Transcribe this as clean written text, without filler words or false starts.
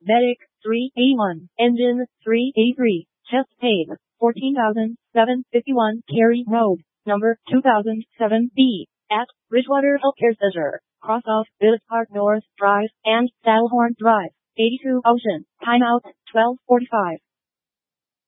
Medic 381, Engine 383, Chest paid $14,751, Cary Road, number 2007B, at Bridgewater Healthcare Center, cross off Village Park North Drive and Saddlehorn Drive, 82 Ocean, timeout 12:45.